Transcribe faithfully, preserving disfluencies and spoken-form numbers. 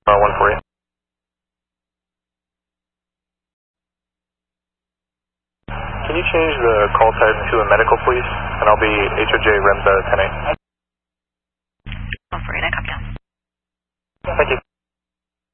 Uh, one for you. Can you change the call type to a medical, please? And I'll be H O J Remza ten eight.